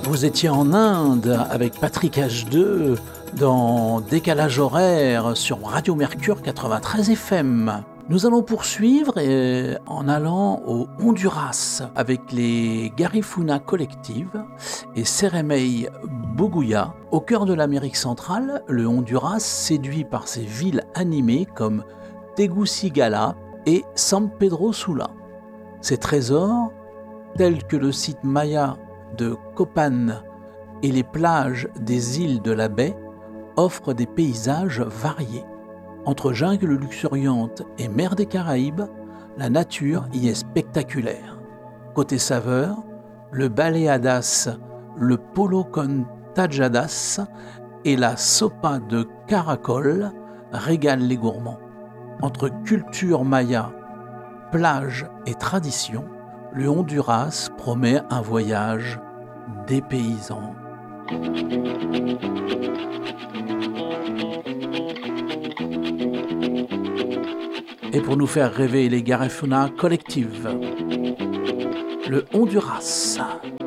Vous étiez en Inde avec Patrick H2 dans Décalage horaire sur Radio Mercure 93 FM. Nous allons poursuivre en allant au Honduras avec les Garifuna Collective et Seremey Boguya. Au cœur de l'Amérique centrale, le Honduras séduit par ses villes animées comme Tegucigalpa et San Pedro Sula. Ses trésors, tels que le site maya de Copan et les plages des îles de la baie, offrent des paysages variés. Entre jungle luxuriante et mer des Caraïbes, la nature y est spectaculaire. Côté saveur, le baleadas, le polo con tajadas et la sopa de caracol régalent les gourmands. Entre culture maya, plage et tradition, le Honduras promet un voyage dépaysant. Et pour nous faire rêver les Garifuna Collective, le Honduras.